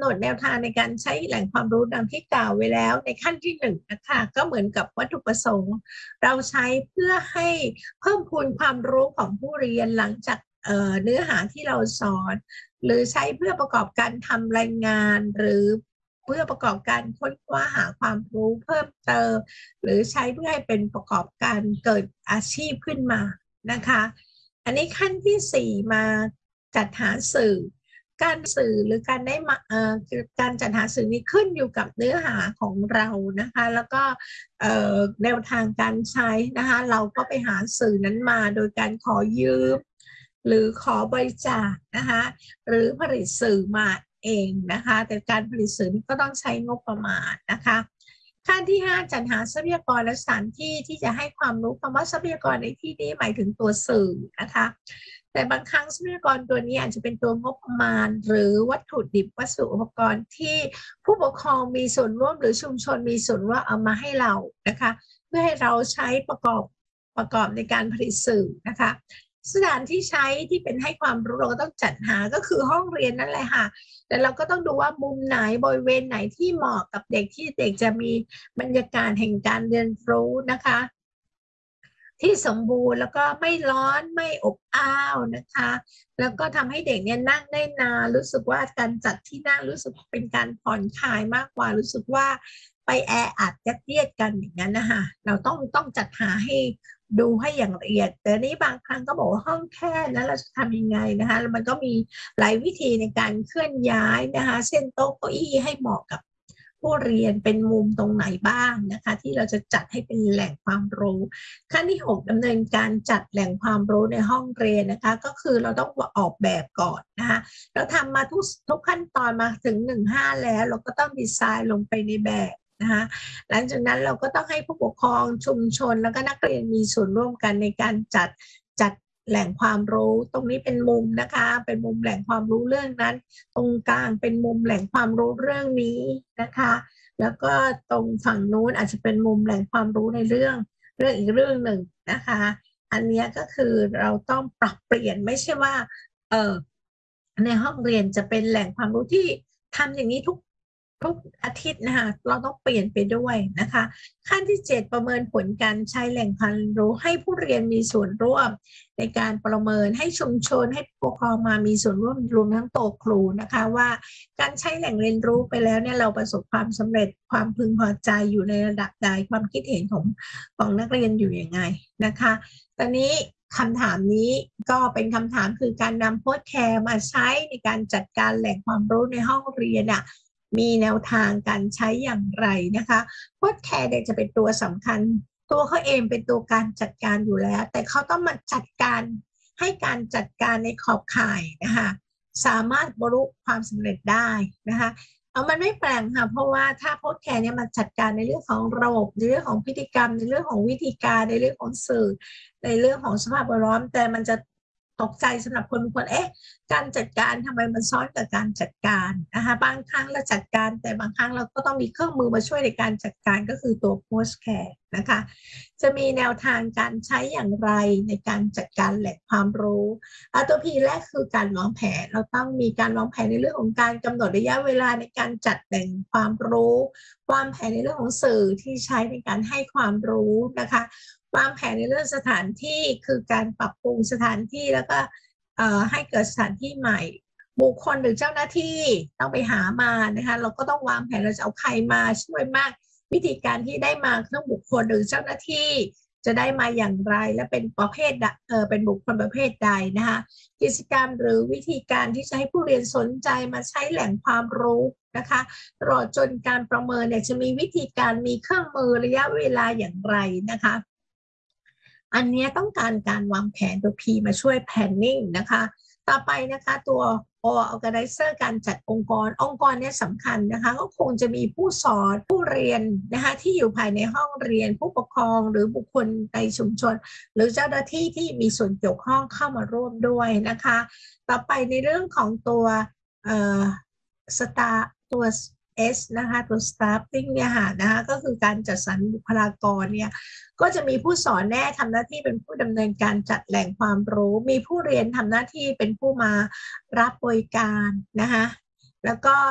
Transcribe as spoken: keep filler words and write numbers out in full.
หนดแนวทางในการใช้แหล่งความรู้ดังที่กล่าวไว้แล้วในขั้นที่หนึ่งนะคะก็เหมือนกับวัตถุประสงค์เราใช้เพื่อให้เพิ่มพูนความรู้ของผู้เรียนหลังจากเอ่อเนื้อหาที่เราสอนหรือใช้เพื่อประกอบการทำรายงานหรือเพื่อประกอบการค้นคว้าหาความรู้เพิ่มเติมหรือใช้เพื่อให้เป็นประกอบการเกิดอาชีพขึ้นมานะคะอันนี้ขั้นที่สี่มาจัดหาสื่อการสื่อหรือการได้มาเอ่อการจัดหาสื่อนี้ขึ้นอยู่กับเนื้อหาของเรานะคะแล้วก็เอ่อแนวทางการใช้นะคะเราก็ไปหาสื่อนั้นมาโดยการขอยืมหรือขอบริจาคนะคะหรือผลิตสื่อมาเองนะคะแต่การผลิตสื่อก็ต้องใช้งบประมาณนะคะขั้นที่ห้าจัดหาทรัพยากรและสถานที่ที่จะให้ความรู้คำว่าทรัพยากรในที่นี้หมายถึงตัวสื่อนะคะแต่บางครั้งทรัพยากรตัวนี้อาจจะเป็นตัวงบประมาณหรือวัตถุดิบวัสดุอุปกรณ์ที่ผู้ปกครองมีส่วนร่วมหรือชุมชนมีส่วนร่วมเอามาให้เรานะคะเพื่อให้เราใช้ประกอบประกอบในการผลิตสื่อนะคะสถานที่ใช้ที่เป็นให้ความรู้เราก็ต้องจัดหาก็คือห้องเรียนนั่นแหละค่ะแต่เราก็ต้องดูว่ามุมไหนบริเวณไหนที่เหมาะกับเด็กที่เด็กจะมีบรรยากาศแห่งการเรียนรู้นะคะที่สมบูรณ์แล้วก็ไม่ร้อนไม่อบอ้าวนะคะแล้วก็ทำให้เด็กเนี่ยนั่งได้นานรู้สึกว่าการจัดที่นั่งรู้สึกเป็นการผ่อนคลายมากกว่ารู้สึกว่าไปแออัดยัดเยียดกันอย่างนั้นนะคะเราต้องต้องจัดหาให้ดูให้อย่างละเอียดแต่นี้บางครั้งก็บอกว่าห้องแค่นั้นเราจะทำยังไงนะคะแล้วมันก็มีหลายวิธีในการเคลื่อนย้ายนะคะเช่นโต๊ะเก้าอี้ให้เหมาะกับผู้เรียนเป็นมุมตรงไหนบ้างนะคะที่เราจะจัดให้เป็นแหล่งความรู้ขั้นที่หกดำเนินการจัดแหล่งความรู้ในห้องเรียนนะคะก็คือเราต้องออกแบบก่อนนะคะเราทำมาทุกทุกขั้นตอนมาถึงหนึ่งห้าแล้วเราก็ต้องดีไซน์ลงไปในแบบนะคะหลังจากนั้นเราก็ต้องให้ผู้ปกครองชุมชนแล้วก็นักเรียนมีส่วนร่วมกันในการจัดจัดแหล่งความรู้ตรงนี้เป็นมุมนะคะเป็นมุมแหล่งความรู้เรื่องนั้นตรงกลางเป็นมุมแหล่งความรู้เรื่องนี้นะคะแล้วก็ตรงฝั่งนู้นอาจจะเป็นมุมแหล่งความรู้ในเรื่องเรื่องอีกเรื่องหนึ่งนะคะอันนี้ก็คือเราต้องปรับเปลี่ยนไม่ใช่ว่าเออในห้องเรียนจะเป็นแหล่งความรู้ที่ทำอย่างนี้ทุกทุกอาทิตย์นะคะเราต้องเปลี่ยนไปด้วยนะคะขั้นที่เจ็ดประเมินผลการใช้แหล่งความรู้ให้ผู้เรียนมีส่วนร่วมในการประเมินให้ชุมชนให้ผู้ปกครองมามีส่วนร่วมรวมทั้งโต๊ะครูนะคะว่าการใช้แหล่งเรียนรู้ไปแล้วเนี่ยเราประสบความสำเร็จความพึงพอใจอยู่ในระดับใดความคิดเห็นของของนักเรียนอยู่ยังไงนะคะตอนนี้คำถามนี้ก็เป็นคำถามคือการนำโพสต์แคร์มาใช้ในการจัดการแหล่งความรู้ในห้องเรียนอ่ะมีแนวทางการใช้อย่างไรนะคะโพสต์แคร์เด็กจะเป็นตัวสำคัญตัวเขาเองเป็นตัวการจัดการอยู่แล้วแต่เขาต้องมาจัดการให้การจัดการในขอบข่ายนะคะสามารถบรรลุความสำเร็จได้นะคะเอามันไม่แปลกค่ะเพราะว่าถ้าโพสต์แคร์เนี่ยมันจัดการในเรื่องของระบบในเรื่องของพฤติกรรมในเรื่องของวิธีการในเรื่องของสื่อในเรื่องของสภาพแวดล้อมแต่มันจะตกใจสำหรับคนบางคนเอ๊ะการจัดการทำไมมันซ้อนกับการจัดการนะคะบางครั้งเราจัดการแต่บางครั้งเราก็ต้องมีเครื่องมือมาช่วยในการจัดการก็คือตัวโพสต์แคร์นะคะจะมีแนวทางการใช้อย่างไรในการจัดการแหล่งความรู้ตัว P แรกคือการวางแผนเราต้องมีการวางแผนในเรื่องของการกำหนดระยะเวลาในการจัดแหล่งความรู้วางแผนในเรื่องของสื่อที่ใช้ในการให้ความรู้นะคะวางแผนในเรื่องสถานที่คือการปรับปรุงสถานที่แล้วก็ให้เกิดสถานที่ใหม่บุคคลหรือเจ้าหน้าที่ต้องไปหามานะคะเราก็ต้องวางแผนเราจะเอาใครมาช่วยมากวิธีการที่ได้มาทั้งบุคคลหรือเจ้าหน้าที่จะได้มาอย่างไรและเป็นประเภทเออเป็นบุคคลประเภทใดนะคะกิจกรรมหรือวิธีการที่จะให้ผู้เรียนสนใจมาใช้แหล่งความรู้นะคะตลอดจนการประเมินเนี่ยจะมีวิธีการมีเครื่องมือระยะเวลาอย่างไรนะคะอันนี้ต้องการการวางแผนตัว P มาช่วย planning นะคะต่อไปนะคะตัว organizer การจัดองค์กรองค์กรนี้สำคัญนะคะก็คงจะมีผู้สอนผู้เรียนนะคะที่อยู่ภายในห้องเรียนผู้ปกครองหรือบุคคลในชุมชนหรือเจ้าหน้าที่ที่มีส่วนเกี่ยวข้องเข้ามาร่วมด้วยนะคะต่อไปในเรื่องของตัวเอ่อสตาร์ตัว S นะคะตัว staffing เนี่ยค่ะนะคะก็คือการจัดสรรบุคลากรเนี่ยก็จะมีผู้สอนแน่ทำหน้าที่เป็นผู้ดำเนินการจัดแหล่งความรู้มีผู้เรียนทำหน้าที่เป็นผู้มารับบริการนะคะแล้วก็